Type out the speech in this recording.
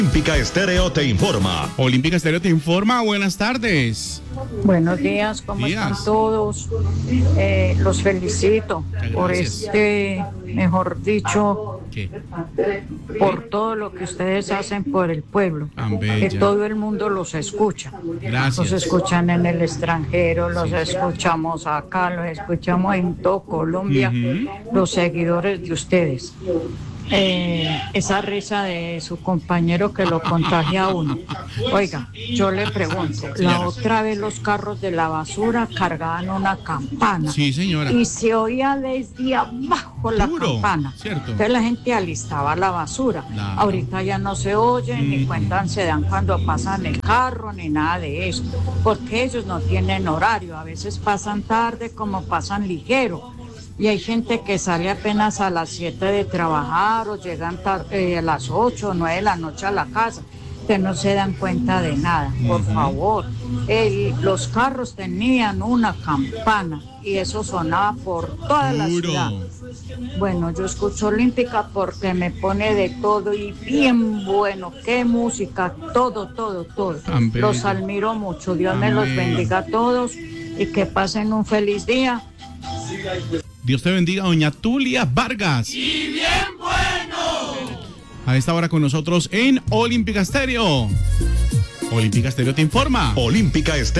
Olímpica Estéreo te informa. Olímpica Estéreo te informa. Buenas tardes. Buenos días, ¿cómo están todos? Los felicito por mejor dicho, por todo lo que ustedes hacen por el pueblo. Que todo el mundo los escucha. Gracias. Los escuchan en el extranjero, los escuchamos acá, los escuchamos en todo Colombia, los seguidores de ustedes. Esa risa de su compañero que lo contagia a uno. Oiga, yo le pregunto, la otra vez los carros de la basura cargaban una campana. Sí, señora. Y se oía desde abajo la campana. ¿Cierto? Entonces la gente alistaba la basura. Claro. Ahorita ya no se oyen, ni cuentan se dan cuando pasan el carro, ni nada de eso. Porque ellos no tienen horario. A veces pasan tarde como pasan ligero. Y hay gente que sale apenas a las 7 de trabajar o llegan a las 8 o 9 de la noche a la casa. Que no se dan cuenta de nada. Por favor, los carros tenían una campana y eso sonaba por toda la ciudad. Bueno, yo escucho Olímpica porque me pone de todo y bien bueno. Qué música, todo. Los admiro mucho. Dios me los bendiga a todos y que pasen un feliz día. Dios te bendiga, doña Tulia Vargas. ¡Y bien bueno! A esta hora con nosotros en Olímpica Estéreo. Olímpica Estéreo te informa. Olímpica Estéreo.